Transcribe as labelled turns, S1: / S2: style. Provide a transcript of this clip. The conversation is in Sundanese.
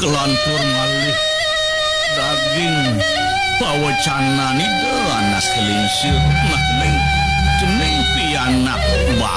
S1: kelantur malih daging pawacana ni anak kelinsir nah neng jeneng pianak